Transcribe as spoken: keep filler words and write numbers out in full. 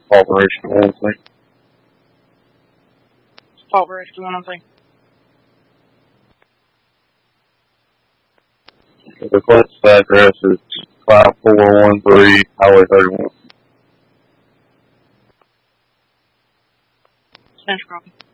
Operation one thing. Operation one thing. The request address is five four one three Highway thirty-one. Spanish copy.